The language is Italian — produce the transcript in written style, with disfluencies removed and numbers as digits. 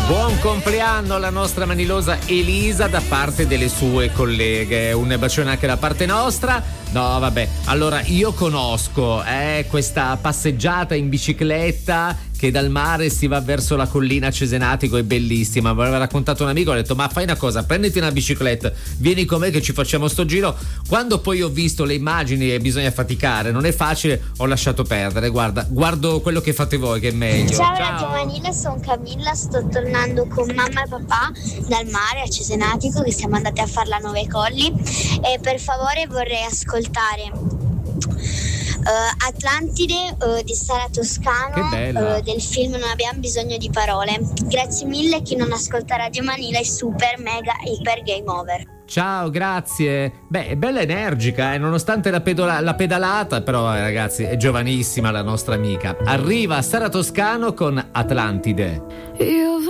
Buon compleanno alla nostra manilosa Elisa da parte delle sue colleghe. Un bacione anche da parte nostra. No, vabbè. Allora, io conosco questa passeggiata in bicicletta che dal mare si va verso la collina Cesenatico, è bellissima. Mi aveva raccontato un amico, ha detto: ma fai una cosa, prenditi una bicicletta, vieni con me che ci facciamo sto giro. Quando poi ho visto le immagini e bisogna faticare, non è facile, ho lasciato perdere. Guardo quello che fate voi che è meglio. Ciao Radio Manila, sono Camilla, sto tornando con mamma e papà dal mare a Cesenatico, che siamo andati a fare la Nove Colli, e per favore vorrei ascoltare Atlantide di Sara Toscano, del film Non abbiamo bisogno di parole. Grazie mille, chi non ascolta Radio Manila è super mega iper game over. Ciao, grazie. Beh, è bella energica, nonostante la pedalata, però ragazzi, è giovanissima la nostra amica. Arriva Sara Toscano con Atlantide.